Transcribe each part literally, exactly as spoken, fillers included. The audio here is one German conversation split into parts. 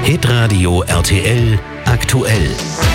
Hitradio R T L aktuell.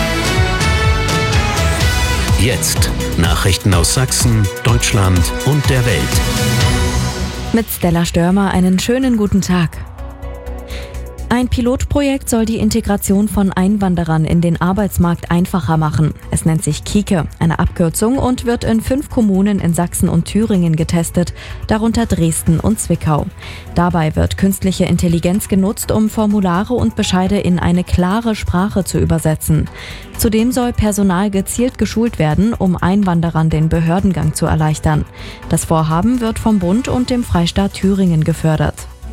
Jetzt Nachrichten aus Sachsen, Deutschland und der Welt. Mit Stella Störmer einen schönen guten Tag. Ein Pilotprojekt soll die Integration von Einwanderern in den Arbeitsmarkt einfacher machen. Es nennt sich KIKE, eine Abkürzung, und wird in fünf Kommunen in Sachsen und Thüringen getestet, darunter Dresden und Zwickau. Dabei wird künstliche Intelligenz genutzt, um Formulare und Bescheide in eine klare Sprache zu übersetzen. Zudem soll Personal gezielt geschult werden, um Einwanderern den Behördengang zu erleichtern. Das Vorhaben wird vom Bund und dem Freistaat Thüringen gefördert.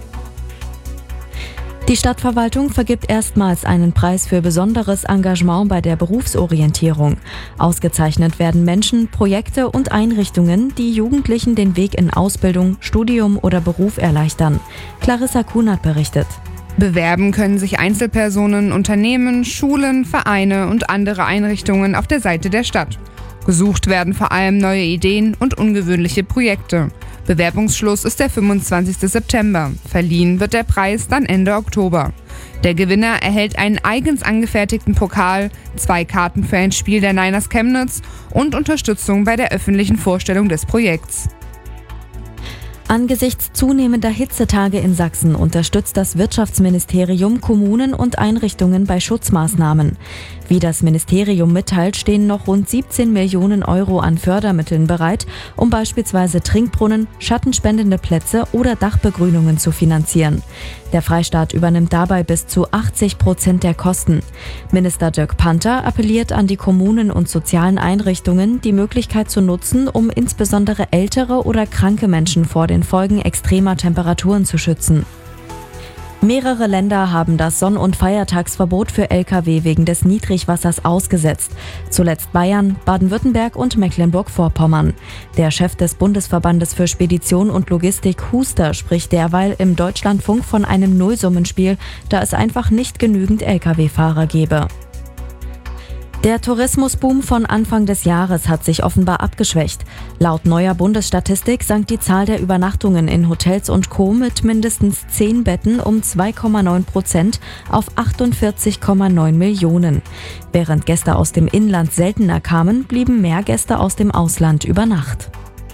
Die Stadtverwaltung vergibt erstmals einen Preis für besonderes Engagement bei der Berufsorientierung. Ausgezeichnet werden Menschen, Projekte und Einrichtungen, die Jugendlichen den Weg in Ausbildung, Studium oder Beruf erleichtern. Clarissa Kunert berichtet. Bewerben können sich Einzelpersonen, Unternehmen, Schulen, Vereine und andere Einrichtungen auf der Seite der Stadt. Gesucht werden vor allem neue Ideen und ungewöhnliche Projekte. Bewerbungsschluss ist der fünfundzwanzigster September. Verliehen wird der Preis dann Ende Oktober. Der Gewinner erhält einen eigens angefertigten Pokal, zwei Karten für ein Spiel der Niners Chemnitz und Unterstützung bei der öffentlichen Vorstellung des Projekts. Angesichts zunehmender Hitzetage in Sachsen unterstützt das Wirtschaftsministerium Kommunen und Einrichtungen bei Schutzmaßnahmen. Wie das Ministerium mitteilt, stehen noch rund siebzehn Millionen Euro an Fördermitteln bereit, um beispielsweise Trinkbrunnen, schattenspendende Plätze oder Dachbegrünungen zu finanzieren. Der Freistaat übernimmt dabei bis zu achtzig Prozent der Kosten. Minister Dirk Panther appelliert an die Kommunen und sozialen Einrichtungen, die Möglichkeit zu nutzen, um insbesondere ältere oder kranke Menschen vor den Folgen extremer Temperaturen zu schützen. Mehrere Länder haben das Sonn- und Feiertagsverbot für L K W wegen des Niedrigwassers ausgesetzt. Zuletzt Bayern, Baden-Württemberg und Mecklenburg-Vorpommern. Der Chef des Bundesverbandes für Spedition und Logistik, Huster, spricht derweil im Deutschlandfunk von einem Nullsummenspiel, da es einfach nicht genügend L K W-Fahrer gebe. Der Tourismusboom von Anfang des Jahres hat sich offenbar abgeschwächt. Laut neuer Bundesstatistik sank die Zahl der Übernachtungen in Hotels und Co. mit mindestens zehn Betten um zwei Komma neun Prozent auf achtundvierzig Komma neun Millionen. Während Gäste aus dem Inland seltener kamen, blieben mehr Gäste aus dem Ausland über Nacht.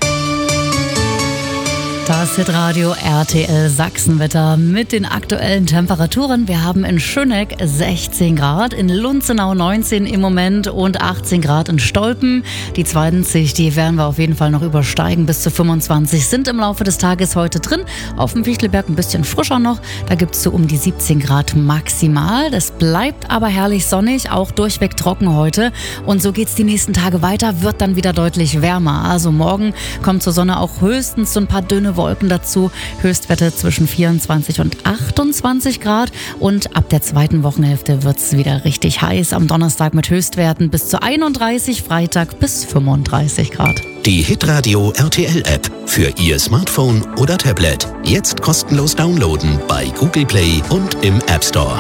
Das Hitradio R T L Sachsenwetter mit den aktuellen Temperaturen. Wir haben in Schöneck sechzehn Grad, in Lunzenau neunzehn im Moment und achtzehn Grad in Stolpen. Die zwanzig, die werden wir auf jeden Fall noch übersteigen. Bis zu fünfundzwanzig sind im Laufe des Tages heute drin. Auf dem Fichtelberg ein bisschen frischer noch. Da gibt es so um die siebzehn Grad maximal. Das bleibt aber herrlich sonnig, auch durchweg trocken heute. Und so geht es die nächsten Tage weiter, wird dann wieder deutlich wärmer. Also morgen kommt zur Sonne auch höchstens so ein paar dünne Wolken dazu. Höchstwerte zwischen vierundzwanzig und achtundzwanzig Grad. Und ab der zweiten Wochenhälfte wird es wieder richtig heiß. Am Donnerstag mit Höchstwerten bis zu einunddreißig, Freitag bis fünfunddreißig Grad. Die Hitradio R T L-App für Ihr Smartphone oder Tablet. Jetzt kostenlos downloaden bei Google Play und im App Store.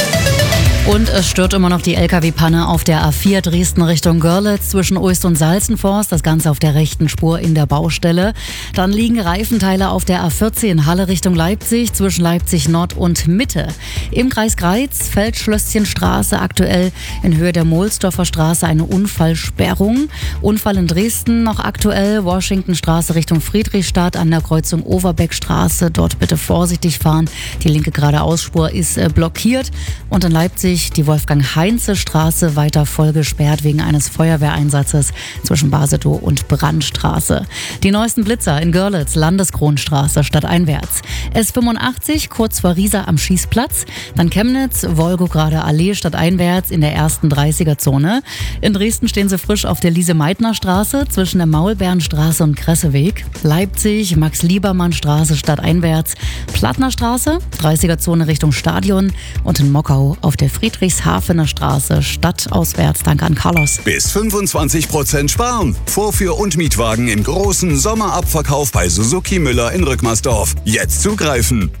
Und es stört immer noch die L K W-Panne auf der A vier Dresden Richtung Görlitz zwischen Oest und Salzenforst. Das Ganze auf der rechten Spur in der Baustelle. Dann liegen Reifenteile auf der A vierzehn Halle Richtung Leipzig zwischen Leipzig Nord und Mitte. Im Kreis Greiz, Feldschlösschenstraße aktuell in Höhe der Mohlsdorfer Straße eine Unfallsperrung. Unfall in Dresden noch aktuell, Washingtonstraße Richtung Friedrichstadt an der Kreuzung Overbeckstraße. Dort bitte vorsichtig fahren. Die linke Geradeausspur ist äh, blockiert. Und in Leipzig die Wolfgang-Heinze-Straße weiter voll gesperrt wegen eines Feuerwehreinsatzes zwischen Basedow und Brandstraße. Die neuesten Blitzer in Görlitz, Landeskronstraße stadteinwärts. S fünfundachtzig kurz vor Riesa am Schießplatz. Dann Chemnitz, Wolgograde Allee stadteinwärts in der ersten dreißiger-Zone. In Dresden stehen sie frisch auf der Lise-Meitner-Straße zwischen der Maulbeerenstraße und Kresseweg. Leipzig, Max-Liebermann-Straße stadteinwärts. Plattnerstraße, dreißiger-Zone Richtung Stadion. Und in Mockau auf der Friedrichshafener Straße, stadtauswärts. Danke an Carlos. Bis fünfundzwanzig Prozent sparen. Vorführ- und Mietwagen im großen Sommerabverkauf bei Suzuki Müller in Rückmarsdorf. Jetzt zugreifen.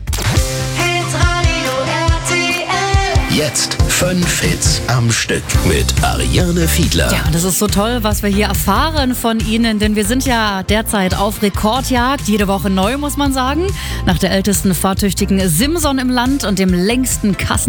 Jetzt fünf Hits am Stück mit Ariane Fiedler. Ja, das ist so toll, was wir hier erfahren von Ihnen, denn wir sind ja derzeit auf Rekordjagd. Jede Woche neu, muss man sagen. Nach der ältesten fahrtüchtigen Simson im Land und dem längsten Kassen